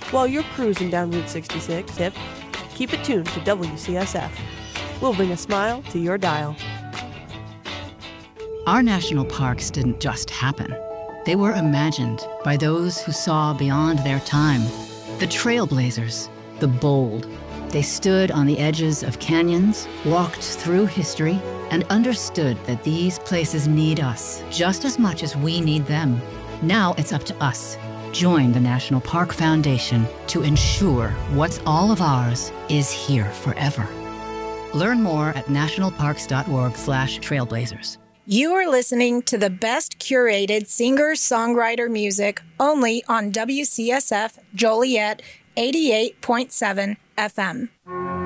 While you're cruising down Route 66, keep it tuned to WCSF. We'll bring a smile to your dial. Our national parks didn't just happen. They were imagined by those who saw beyond their time. The trailblazers, the bold. They stood on the edges of canyons, walked through history, and understood that these places need us just as much as we need them. Now it's up to us. Join the National Park Foundation to ensure what's all of ours is here forever. Learn more at nationalparks.org/trailblazers. You are listening to the best curated singer-songwriter music only on WCSF Joliet 88.7 FM.